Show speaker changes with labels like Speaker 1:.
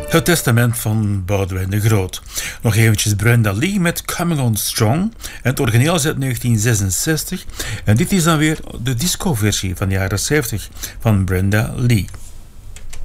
Speaker 1: Het testament van Boudewijn de Groot. Nog eventjes Brenda Lee met Coming On Strong. En het origineel is uit 1966. En dit is dan weer de disco-versie van de jaren 70 van Brenda Lee.